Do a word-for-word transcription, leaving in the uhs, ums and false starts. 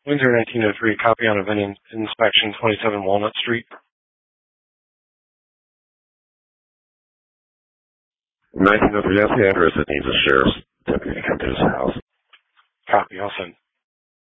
Windsor nineteen oh three, copy on event in, inspection twenty-seven Walnut Street. nineteen oh three, that's the address that needs a sheriff's deputy to come to his house. Copy, I'll send.